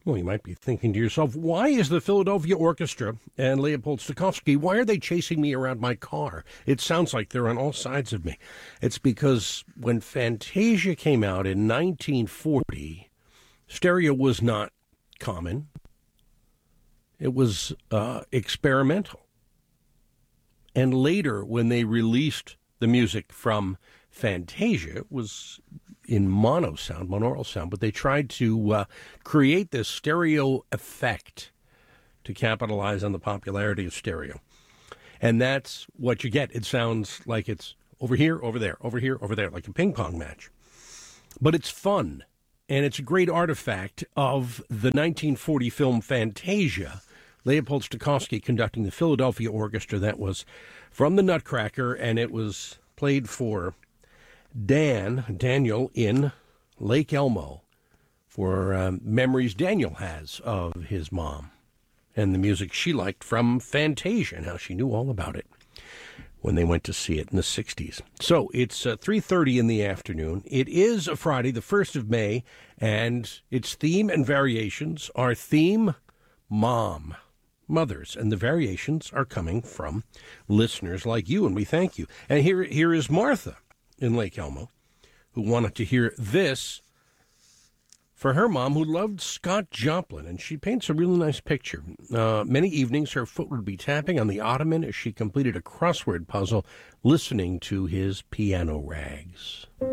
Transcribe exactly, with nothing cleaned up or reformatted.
Well, you might be thinking to yourself, why is the Philadelphia Orchestra and Leopold Stokowski, why are they chasing me around my car? It sounds like they're on all sides of me. It's because when Fantasia came out in nineteen forty, stereo was not common. It was uh, experimental. And later, when they released the music from Fantasia, it was in mono sound, monaural sound, but they tried to uh, create this stereo effect to capitalize on the popularity of stereo. And that's what you get. It sounds like it's over here, over there, over here, over there, like a ping pong match. But it's fun, and it's a great artifact of the nineteen forty film Fantasia. Leopold Stokowski conducting the Philadelphia Orchestra. That was from the Nutcracker, and it was played for Dan, Daniel, in Lake Elmo for um, memories Daniel has of his mom and the music she liked from Fantasia and how she knew all about it when they went to see it in the sixties. So it's uh, three thirty in the afternoon. It is a Friday, the first of May, and its theme and variations are theme Mom. Mothers, and the variations are coming from listeners like you, and we thank you. And here, here is Martha in Lake Elmo, who wanted to hear this for her mom, who loved Scott Joplin, and she paints a really nice picture. Uh, many evenings, her foot would be tapping on the ottoman as she completed a crossword puzzle, listening to his piano rags.